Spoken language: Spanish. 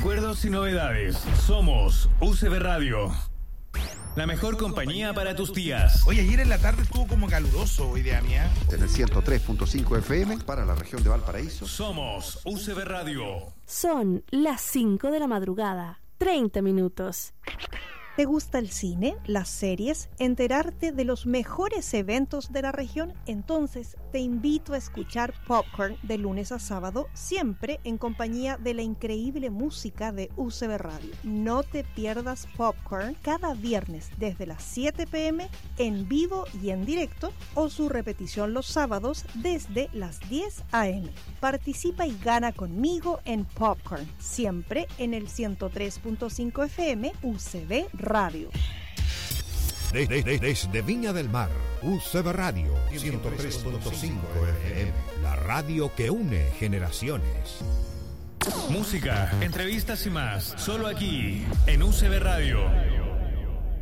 recuerdos y novedades. Somos UCB Radio. La mejor compañía para tus días. Oye, ayer en la tarde estuvo como caluroso, idea mía. En el 103.5 FM para la región de Valparaíso. Somos UCB Radio. Son las 5 de la madrugada, 30 minutos. ¿Te gusta el cine, las series, enterarte de los mejores eventos de la región? Entonces te invito a escuchar Popcorn de lunes a sábado, siempre en compañía de la increíble música de UCB Radio. No te pierdas Popcorn cada viernes desde las 7 p.m. en vivo y en directo, o su repetición los sábados desde las 10 a.m. Participa y gana conmigo en Popcorn, siempre en el 103.5 FM UCB Radio. Desde Viña del Mar, UCB Radio 103.5 FM, la radio que une generaciones. Música, entrevistas y más, solo aquí en UCB Radio.